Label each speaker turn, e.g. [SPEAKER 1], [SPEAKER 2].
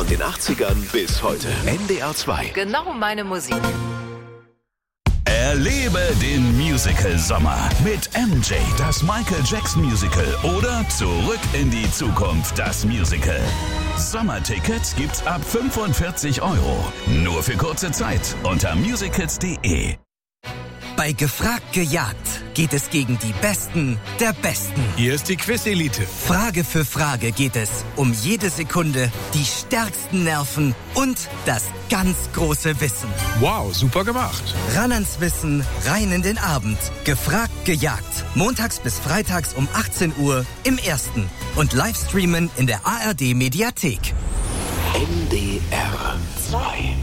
[SPEAKER 1] Von den 80ern bis heute. NDR 2.
[SPEAKER 2] Genau meine Musik.
[SPEAKER 3] Erlebe den Musical-Sommer mit MJ, das Michael Jackson Musical oder Zurück in die Zukunft, das Musical. Sommertickets gibt's ab 45 €. Nur für kurze Zeit unter musicals.de.
[SPEAKER 4] Bei Gefragt gejagt geht es gegen die Besten der Besten.
[SPEAKER 5] Hier ist die Quiz-Elite.
[SPEAKER 4] Frage für Frage geht es um jede Sekunde, die stärksten Nerven und das ganz große Wissen.
[SPEAKER 5] Wow, super gemacht.
[SPEAKER 4] Ran ans Wissen, rein in den Abend. Gefragt gejagt. Montags bis freitags um 18 Uhr im Ersten. Und Livestreamen in der ARD-Mediathek.
[SPEAKER 1] NDR 2.